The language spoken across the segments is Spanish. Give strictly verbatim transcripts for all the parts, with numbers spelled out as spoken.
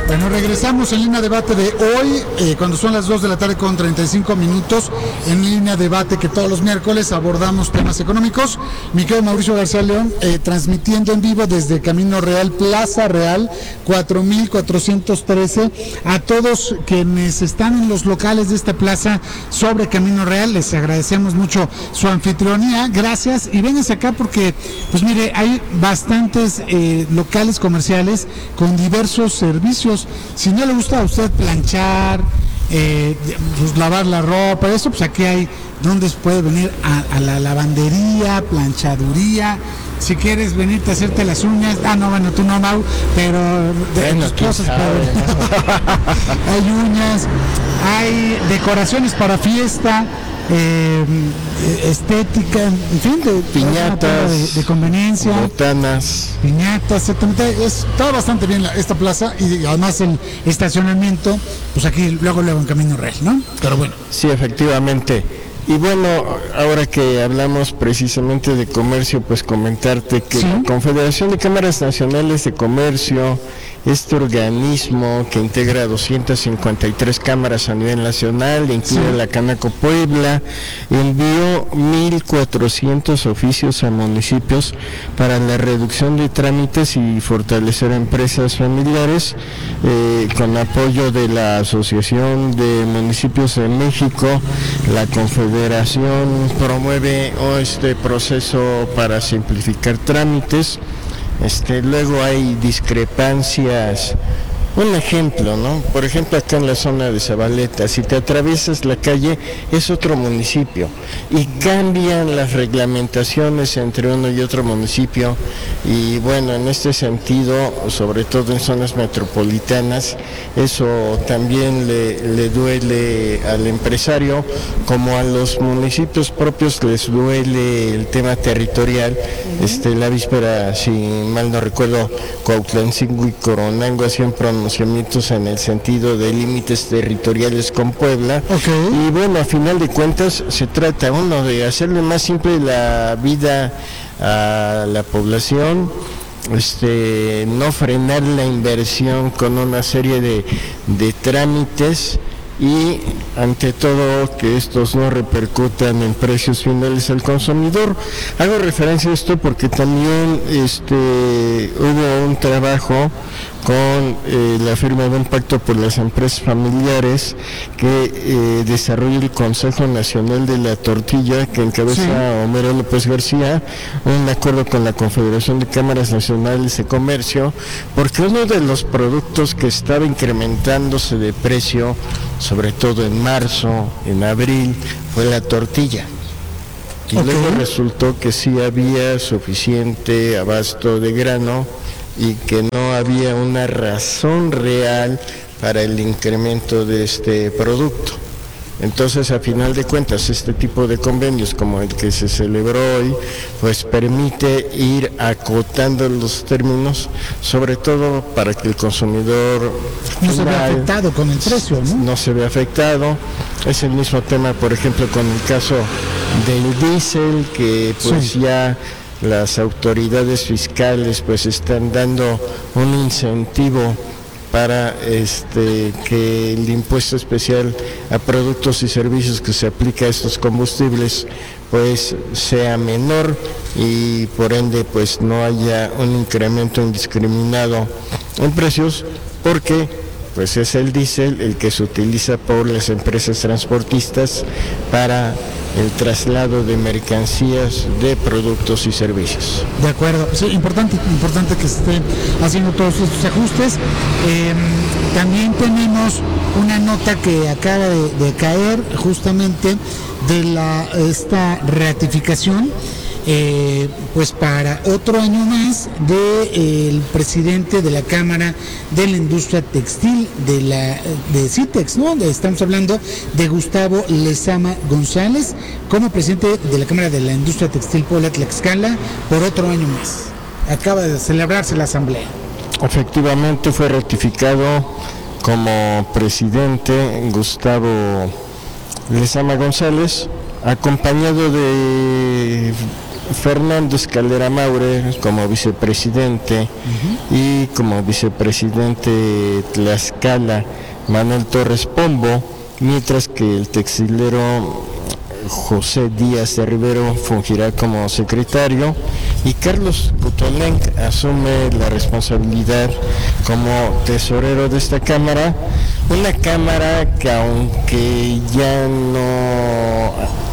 Bueno, regresamos en línea debate de hoy, eh, cuando son las dos de la tarde con treinta y cinco minutos, en línea debate que todos los miércoles abordamos temas económicos. Mi querido Mauricio García León, eh, transmitiendo en vivo desde Camino Real, Plaza Real, cuatro mil cuatrocientos trece. A todos quienes están en los locales de esta plaza sobre Camino Real, les agradecemos mucho su anfitrionía. Gracias, y vénganse acá porque, pues mire, hay bastantes eh, locales comerciales con diversos servicios. Si no le gusta a usted planchar, eh, pues lavar la ropa, eso, pues aquí hay donde puede venir a, a la lavandería, planchaduría. Si quieres venirte a hacerte las uñas, ah no, bueno, tú no, Mau, pero de bueno, tus cosas, pero, hay uñas, hay decoraciones para fiesta, eh, estética, en fin, de piñatas, de, de conveniencia, botanas, piñatas, etcétera. Está bastante bien la, esta plaza, y además el estacionamiento, pues aquí luego luego en Camino Real, ¿no? Pero bueno. Sí, efectivamente. Y bueno, ahora que hablamos precisamente de comercio, pues comentarte que ¿sí? La Confederación de Cámaras Nacionales de Comercio, este organismo que integra doscientas cincuenta y tres cámaras a nivel nacional, incluye sí. la Canaco Puebla, envió mil cuatrocientos oficios a municipios para la reducción de trámites y fortalecer empresas familiares, eh, con apoyo de la Asociación de Municipios de México. La Confederación promueve este proceso para simplificar trámites. Este, luego hay discrepancias. Un ejemplo, ¿no? Por ejemplo, acá en la zona de Zabaleta, si te atraviesas la calle, es otro municipio y cambian las reglamentaciones entre uno y otro municipio. Y bueno, en este sentido, sobre todo en zonas metropolitanas, eso también le, le duele al empresario, como a los municipios propios les duele el tema territorial. Este, la víspera, si mal no recuerdo, Cuautlancingo y Coronango hacían pronunciamientos en el sentido de límites territoriales con Puebla. Okay. Y bueno, a final de cuentas se trata uno de hacerle más simple la vida a la población, este, no frenar la inversión con una serie de, de trámites, y ante todo que estos no repercutan en precios finales al consumidor. Hago referencia a esto porque también este hubo un trabajo con eh, la firma de un pacto por las empresas familiares que eh, desarrolla el Consejo Nacional de la Tortilla, que encabeza sí. Homero López García, un acuerdo con la Confederación de Cámaras Nacionales de Comercio, porque uno de los productos que estaba incrementándose de precio, sobre todo en marzo, en abril, fue la tortilla. Y okay. luego resultó que sí había suficiente abasto de grano y que no había una razón real para el incremento de este producto. Entonces, a final de cuentas, este tipo de convenios como el que se celebró hoy, pues permite ir acotando los términos, sobre todo para que el consumidor no se vea afectado con el precio, ¿no? No se ve afectado. Es el mismo tema, por ejemplo, con el caso del diésel, que pues sí. ya las autoridades fiscales pues están dando un incentivo para este que el impuesto especial a productos y servicios que se aplica a estos combustibles pues sea menor, y por ende pues no haya un incremento indiscriminado en precios, porque pues es el diésel el que se utiliza por las empresas transportistas para el traslado de mercancías, de productos y servicios. De acuerdo, sí, importante, importante que se estén haciendo todos estos ajustes. Eh, también tenemos una nota que acaba de, de caer justamente de la esta ratificación, eh, pues para otro año más de eh, el presidente de la Cámara de la Industria Textil de la de CITEX, ¿no? Estamos hablando de Gustavo Lezama González como presidente de la Cámara de la Industria Textil Puebla-Tlaxcala por otro año más. Acaba de celebrarse la asamblea. Efectivamente fue ratificado como presidente Gustavo Lezama González, acompañado de Fernando Escalera Maure como vicepresidente, uh-huh. y como vicepresidente Tlaxcala Manuel Torres Pombo, mientras que el textilero José Díaz de Rivero fungirá como secretario y Carlos Cotolenc asume la responsabilidad como tesorero de esta cámara, una cámara que aunque ya no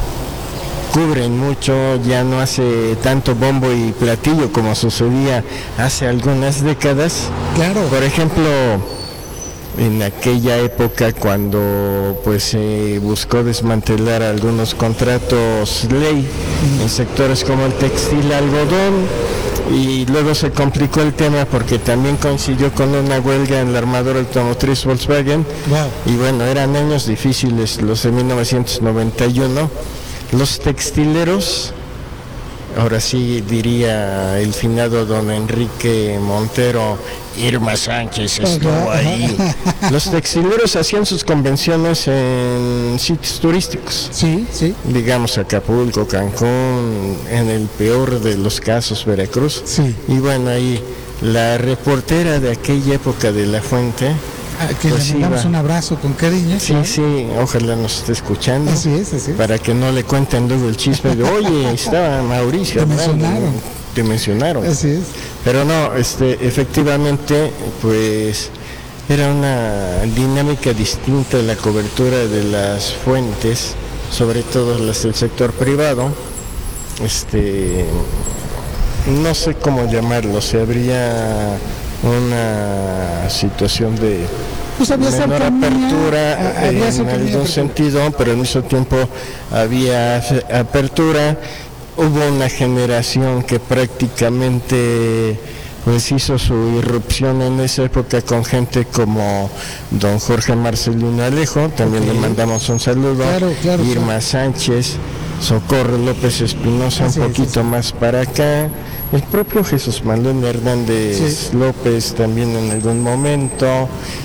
cubren mucho, ya no hace tanto bombo y platillo como sucedía hace algunas décadas. Claro. Por ejemplo, en aquella época cuando pues se eh, buscó desmantelar algunos contratos ley en sectores como el textil, algodón, y luego se complicó el tema porque también coincidió con una huelga en la armadora automotriz Volkswagen. Wow. Y bueno, eran años difíciles los de mil novecientos noventa y uno. Los textileros, ahora sí diría el finado don Enrique Montero, Irma Sánchez estuvo ahí. Los textileros hacían sus convenciones en sitios turísticos. Sí, sí. Digamos Acapulco, Cancún, en el peor de los casos Veracruz. Sí. Y bueno, ahí la reportera de aquella época de La Fuente, a que pues le mandamos iba. Un abrazo con cariño. Sí, sí, sí, ojalá nos esté escuchando. Así es, así es. Para que no le cuenten luego el chisme de, oye, estaba Mauricio. Te mencionaron. Te mencionaron. Así es. Pero no, este, efectivamente, pues era una dinámica distinta la cobertura de las fuentes, sobre todo las del sector privado. Este, no sé cómo llamarlo, se habría una situación de pues había menor apertura a, en algún sentido, pero al mismo tiempo había apertura. Hubo una generación que prácticamente pues hizo su irrupción en esa época con gente como don Jorge Marcelino Alejo, también okay. le mandamos un saludo, claro, claro, Irma claro. Sánchez, Socorro López Espinosa, un poquito sí, sí. más para acá, el propio Jesús Manuel Hernández sí. López también en algún momento,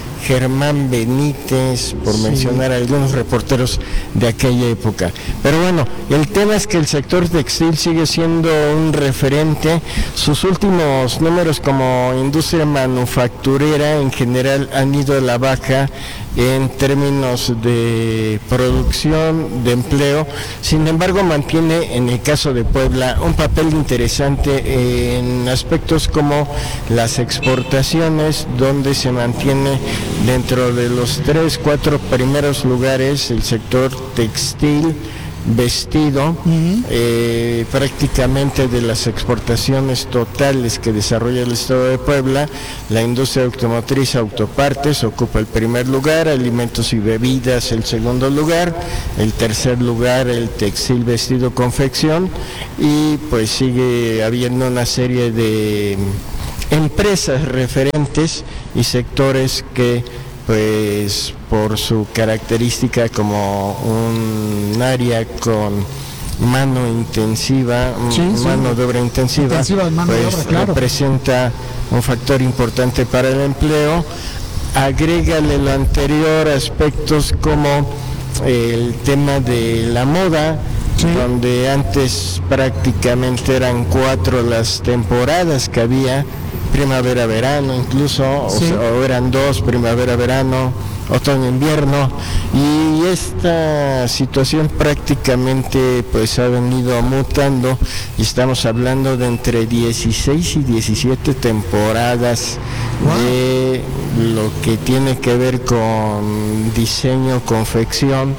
Germán Benítez, por sí. mencionar a algunos reporteros de aquella época. Pero bueno, el tema es que el sector textil sigue siendo un referente. Sus últimos números como industria manufacturera en general han ido a la baja en términos de producción, de empleo. Sin embargo, mantiene en el caso de Puebla un papel interesante en aspectos como las exportaciones, donde se mantiene dentro de los tres, cuatro primeros lugares el sector textil, vestido, uh-huh. eh, prácticamente de las exportaciones totales que desarrolla el estado de Puebla. La industria automotriz, autopartes, ocupa el primer lugar, alimentos y bebidas el segundo lugar, el tercer lugar el textil, vestido, confección, y pues sigue habiendo una serie de empresas referentes y sectores que pues por su característica como un área con mano intensiva, sí, mano sí. de obra intensiva, intensiva mano pues de obra, claro. representa un factor importante para el empleo. Agrégale lo anterior aspectos como el tema de la moda, sí. donde antes prácticamente eran cuatro las temporadas que había, primavera-verano incluso, sí. o, o eran dos, primavera-verano, otoño-invierno, y esta situación prácticamente pues ha venido mutando y estamos hablando de entre dieciséis y diecisiete temporadas wow. de lo que tiene que ver con diseño, confección,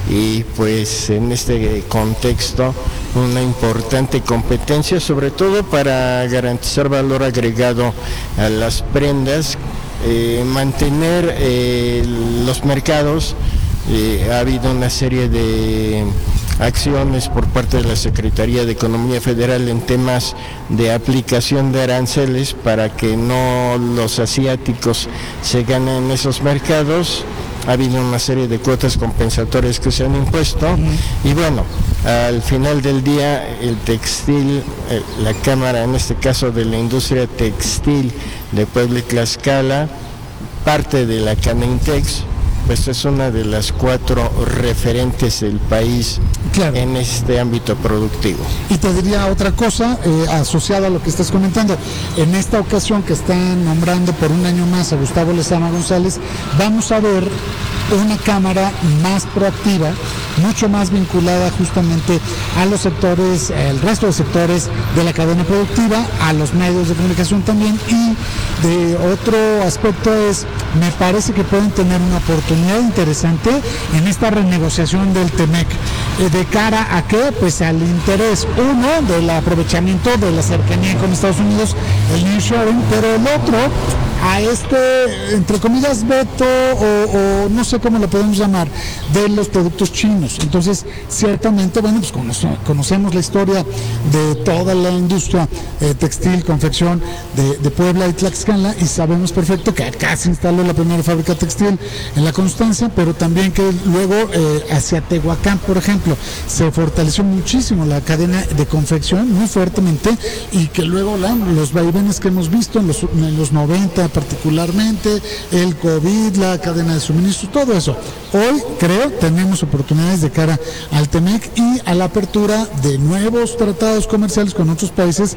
y pues en este contexto una importante competencia, sobre todo para garantizar valor agregado a las prendas, eh, mantener eh, los mercados. Eh, ha habido una serie de acciones por parte de la Secretaría de Economía Federal en temas de aplicación de aranceles para que no los asiáticos se ganen esos mercados. Ha habido una serie de cuotas compensatorias que se han impuesto uh-huh. y bueno, al final del día el textil, eh, la Cámara en este caso de la industria textil de Puebla y Tlaxcala, parte de la Camintex, pues es una de las cuatro referentes del país claro. en este ámbito productivo. Y te diría otra cosa, eh, asociada a lo que estás comentando. En esta ocasión que están nombrando por un año más a Gustavo Lezama González, vamos a ver una cámara más proactiva, mucho más vinculada justamente a los sectores, el resto de sectores de la cadena productiva, a los medios de comunicación también. Y de otro aspecto es, me parece que pueden tener una oportunidad interesante en esta renegociación del T-M E C. ¿De cara a qué? Pues al interés, uno, del aprovechamiento de la cercanía con Estados Unidos, el nearshoring, pero el otro, a este, entre comillas, veto o, o no sé cómo lo podemos llamar, de los productos chinos. Entonces, ciertamente, bueno, pues conoce, conocemos la historia de toda la industria eh, textil, confección de, de Puebla y Tlaxcala, y sabemos perfecto que acá se instaló la primera fábrica textil en La Constancia, pero también que luego eh, hacia Tehuacán, por ejemplo, se fortaleció muchísimo la cadena de confección, muy fuertemente, y que luego la, los vaivenes que hemos visto en los, en los noventa particularmente, el COVID, la cadena de suministro, todo eso. Hoy creo tenemos oportunidades de cara al T M E C y a la apertura de nuevos tratados comerciales con otros países,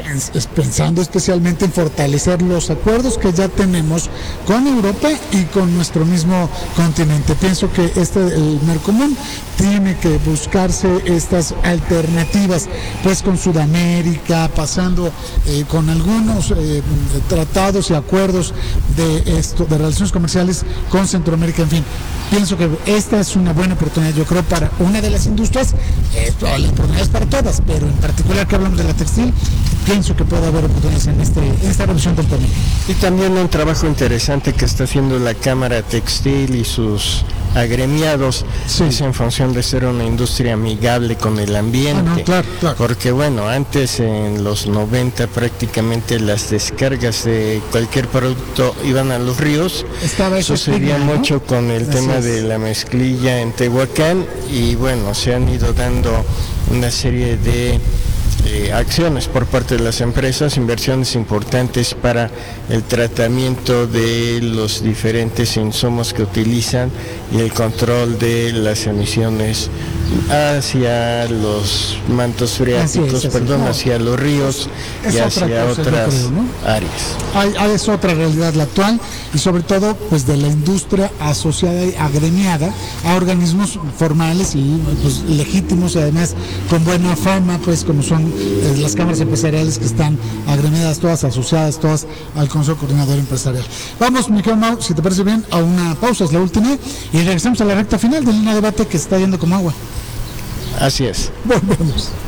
pensando especialmente en fortalecer los acuerdos que ya tenemos con Europa y con nuestro mismo continente. Pienso que este, el Mercomún, tiene que buscarse estas alternativas, pues con Sudamérica, pasando eh, con algunos eh, tratados y acuerdos de esto, de relaciones comerciales con Centroamérica, en fin. Pienso que esta es una buena oportunidad, yo creo, para una de las industrias, eh, la oportunidad es para todas, pero en particular que hablamos de la textil, pienso que puede haber oportunidades en, este, en esta revisión del T M E C. Y también un trabajo interesante que está haciendo la Cámara Textil y sus agremiados, sí. es en función de ser una industria amigable con el ambiente. Ah, no, claro, claro. Porque bueno, antes en los noventa prácticamente las descargas de cualquier producto iban a los ríos. Estaba Sucedía estigma, mucho ¿no? con el Así tema es. de la mezclilla en Tehuacán, y bueno, se han ido dando una serie de Eh, acciones por parte de las empresas, inversiones importantes para el tratamiento de los diferentes insumos que utilizan y el control de las emisiones hacia los mantos freáticos, es, perdón, no. hacia los ríos es, es y hacia cosa, otras creo, ¿no? áreas. Hay, hay, es otra realidad la actual, y sobre todo pues de la industria asociada y agremiada a organismos formales y pues legítimos, y además con buena fama, pues como son eh, las cámaras empresariales que están agremiadas, todas asociadas, todas al Consejo Coordinador Empresarial. Vamos, Miguel Mau, si te parece bien, a una pausa, es la última, y regresamos a la recta final de Línea de Debate, que se está yendo como agua. Así es. Volvemos.